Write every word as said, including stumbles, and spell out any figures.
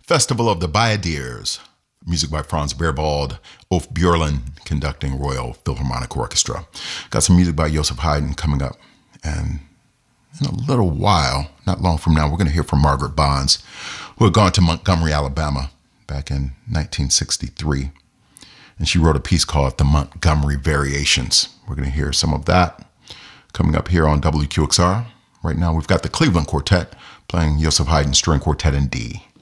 Festival of the Bayaders. Music by Franz Beerbald, Ulf Björlin conducting Royal Philharmonic Orchestra. Got some music by Joseph Haydn coming up. And in a little while, not long from now, we're going to hear from Margaret Bonds, who had gone to Montgomery, Alabama back in nineteen sixty-three. And she wrote a piece called The Montgomery Variations. We're going to hear some of that coming up here on W Q X R. Right now, we've got the Cleveland Quartet playing Joseph Haydn String Quartet in D.